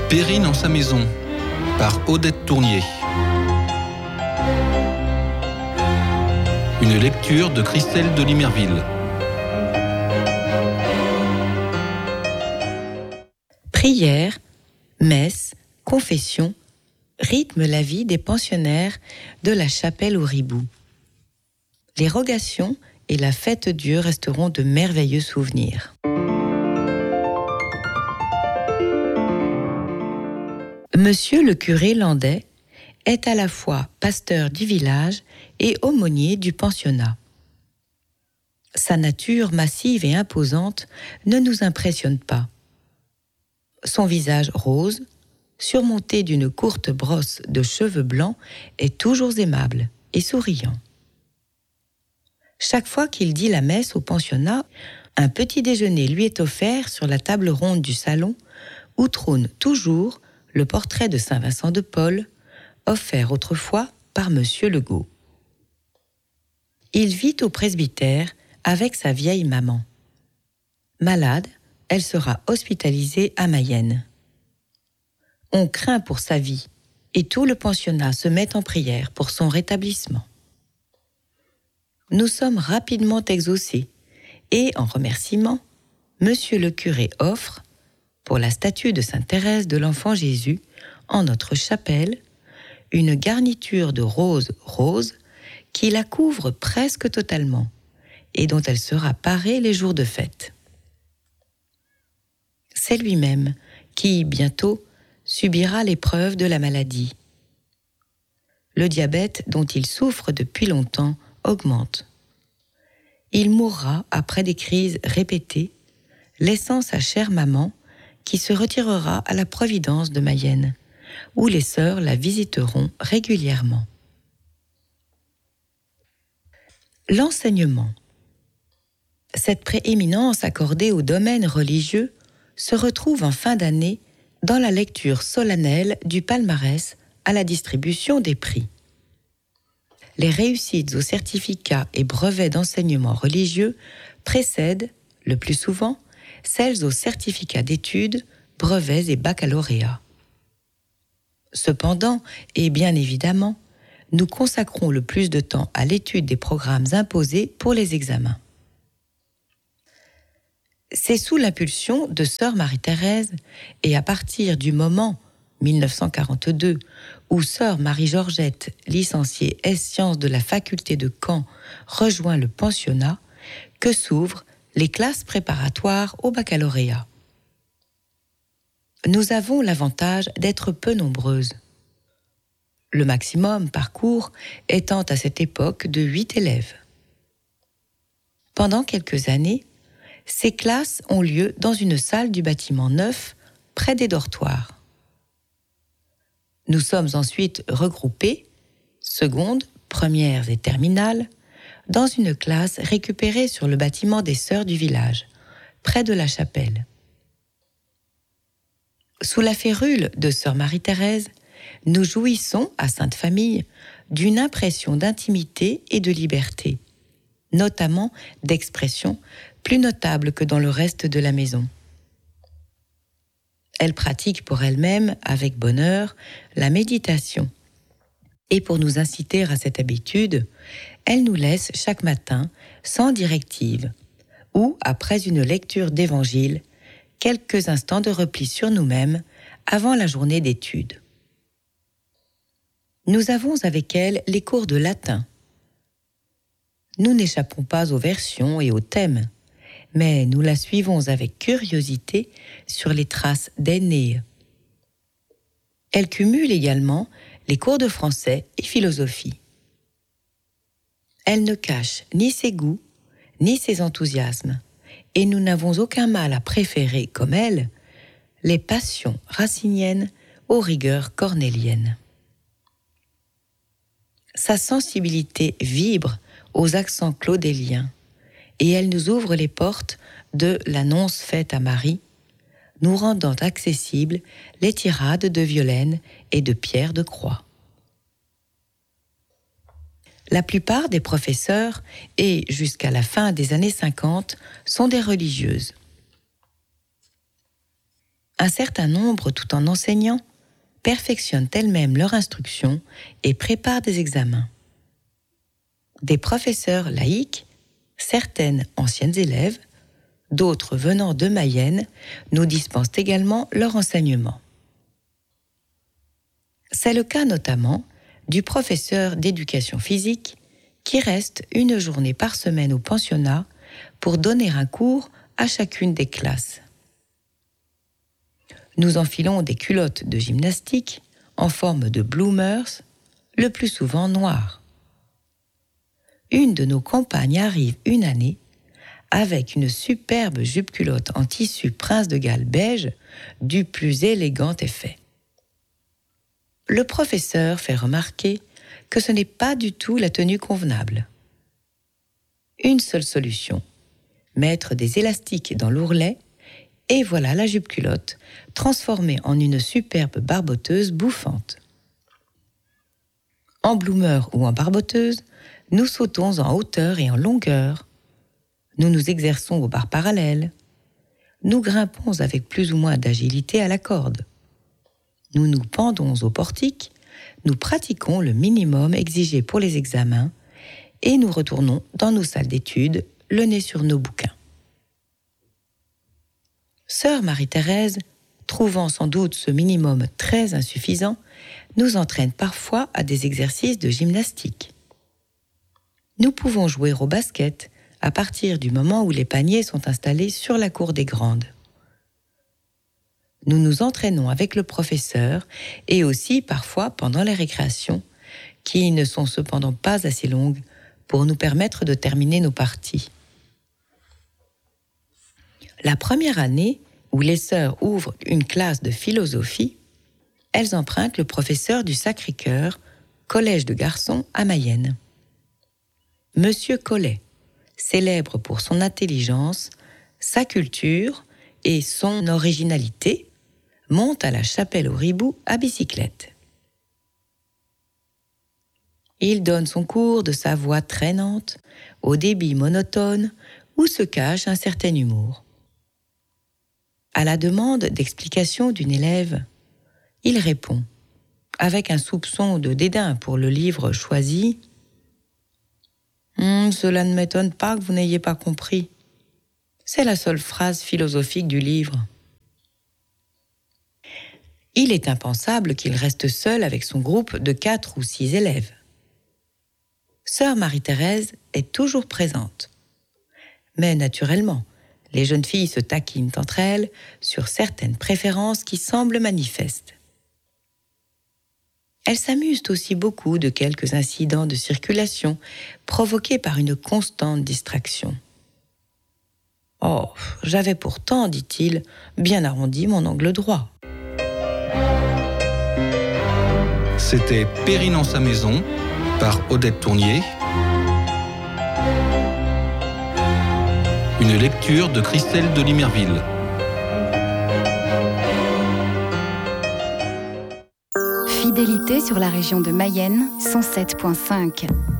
Perrine en sa maison, par Odette Tournier. Une lecture de Christelle de Limerville. Prière, messe, confession rythment la vie des pensionnaires de la chapelle au Ribou. Les rogations et la fête Dieu resteront de merveilleux souvenirs. Monsieur le curé Landais est à la fois pasteur du village et aumônier du pensionnat. Sa nature massive et imposante ne nous impressionne pas. Son visage rose, surmonté d'une courte brosse de cheveux blancs, est toujours aimable et souriant. Chaque fois qu'il dit la messe au pensionnat, un petit déjeuner lui est offert sur la table ronde du salon où trône toujours le portrait de Saint Vincent de Paul, offert autrefois par Monsieur Legault. Il vit au presbytère avec sa vieille maman. Malade, elle sera hospitalisée à Mayenne. On craint pour sa vie et tout le pensionnat se met en prière pour son rétablissement. Nous sommes rapidement exaucés et, en remerciement, Monsieur le curé offre, pour la statue de Sainte Thérèse de l'Enfant Jésus, en notre chapelle, une garniture de rose rose qui la couvre presque totalement et dont elle sera parée les jours de fête. C'est lui-même qui, bientôt, subira l'épreuve de la maladie. Le diabète dont il souffre depuis longtemps augmente. Il mourra après des crises répétées, laissant sa chère maman qui se retirera à la Providence de Mayenne, où les sœurs la visiteront régulièrement. L'enseignement. Cette prééminence accordée au domaine religieux se retrouve en fin d'année dans la lecture solennelle du palmarès à la distribution des prix. Les réussites aux certificats et brevets d'enseignement religieux précèdent, le plus souvent, celles aux certificats d'études, brevets et baccalauréats. Cependant, et bien évidemment, nous consacrons le plus de temps à l'étude des programmes imposés pour les examens. C'est sous l'impulsion de sœur Marie-Thérèse et à partir du moment 1942 où sœur Marie-Georgette, licenciée ès-sciences de la faculté de Caen, rejoint le pensionnat, que s'ouvrent les classes préparatoires au baccalauréat. Nous avons l'avantage d'être peu nombreuses. Le maximum par cours étant à cette époque de 8 élèves. Pendant quelques années, ces classes ont lieu dans une salle du bâtiment neuf, près des dortoirs. Nous sommes ensuite regroupés, secondes, premières et terminales, dans une classe récupérée sur le bâtiment des sœurs du village, près de la chapelle. Sous la férule de sœur Marie-Thérèse, nous jouissons, à Sainte-Famille, d'une impression d'intimité et de liberté, notamment d'expression plus notable que dans le reste de la maison. Elle pratique pour elle-même, avec bonheur, la méditation. Et pour nous inciter à cette habitude, elle nous laisse chaque matin, sans directive, ou, après une lecture d'évangile, quelques instants de repli sur nous-mêmes avant la journée d'études. Nous avons avec elle les cours de latin. Nous n'échappons pas aux versions et aux thèmes, mais nous la suivons avec curiosité sur les traces d'Énée. Elle cumule également les cours de français et philosophie. Elle ne cache ni ses goûts, ni ses enthousiasmes, et nous n'avons aucun mal à préférer, comme elle, les passions raciniennes aux rigueurs cornéliennes. Sa sensibilité vibre aux accents claudéliens, et elle nous ouvre les portes de l'annonce faite à Marie, nous rendant accessibles les tirades de Violaine et de Pierre de Croix. La plupart des professeurs, et jusqu'à la fin des années 50, sont des religieuses. Un certain nombre, tout en enseignant, perfectionnent elles-mêmes leur instruction et préparent des examens. Des professeurs laïcs, certaines anciennes élèves, d'autres venant de Mayenne, nous dispensent également leur enseignement. C'est le cas notamment du professeur d'éducation physique qui reste une journée par semaine au pensionnat pour donner un cours à chacune des classes. Nous enfilons des culottes de gymnastique en forme de bloomers, le plus souvent noires. Une de nos compagnes arrive une année avec une superbe jupe-culotte en tissu Prince de Galles beige du plus élégant effet. Le professeur fait remarquer que ce n'est pas du tout la tenue convenable. Une seule solution, mettre des élastiques dans l'ourlet, et voilà la jupe-culotte transformée en une superbe barboteuse bouffante. En bloomer ou en barboteuse, nous sautons en hauteur et en longueur. Nous nous exerçons aux barres parallèles. Nous grimpons avec plus ou moins d'agilité à la corde. Nous nous pendons au portique, nous pratiquons le minimum exigé pour les examens et nous retournons dans nos salles d'études, le nez sur nos bouquins. Sœur Marie-Thérèse, trouvant sans doute ce minimum très insuffisant, nous entraîne parfois à des exercices de gymnastique. Nous pouvons jouer au basket à partir du moment où les paniers sont installés sur la cour des grandes. Nous nous entraînons avec le professeur et aussi parfois pendant les récréations, qui ne sont cependant pas assez longues pour nous permettre de terminer nos parties. La première année où les sœurs ouvrent une classe de philosophie, elles empruntent le professeur du Sacré-Cœur, collège de garçons à Mayenne. Monsieur Collet, célèbre pour son intelligence, sa culture et son originalité, monte à la chapelle au Ribou à bicyclette. Il donne son cours de sa voix traînante, au débit monotone, où se cache un certain humour. À la demande d'explication d'une élève, il répond, avec un soupçon de dédain pour le livre choisi, « Cela ne m'étonne pas que vous n'ayez pas compris. C'est la seule phrase philosophique du livre. » Il est impensable qu'il reste seul avec son groupe de 4 ou 6 élèves. Sœur Marie-Thérèse est toujours présente. Mais naturellement, les jeunes filles se taquinent entre elles sur certaines préférences qui semblent manifestes. Elles s'amusent aussi beaucoup de quelques incidents de circulation provoqués par une constante distraction. « Oh, j'avais pourtant, dit-il, bien arrondi mon angle droit. » C'était Perrine dans sa maison, par Odette Tournier. Une lecture de Christelle de Limerville. Fidélité sur la région de Mayenne, 107.5.